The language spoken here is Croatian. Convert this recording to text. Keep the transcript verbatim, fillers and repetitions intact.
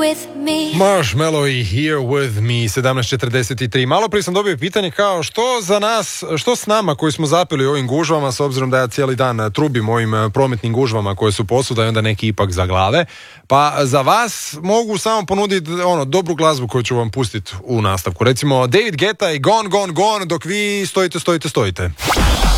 with me. Marshmallow i Here With Me, sedamnaest četrdeset tri. Malo prije sam dobio pitanje kao što za nas, što s nama koji smo zapeli ovim gužvama, s obzirom da ja cijeli dan trubim ovim prometnim gužvama koje su posuda i onda neki ipak za glave. Pa za vas mogu samo ponuditi ono, dobru glazbu koju ću vam pustiti u nastavku. Recimo David Guetta i Gone, Gone, Gone, dok vi stojite, stojite, stojite.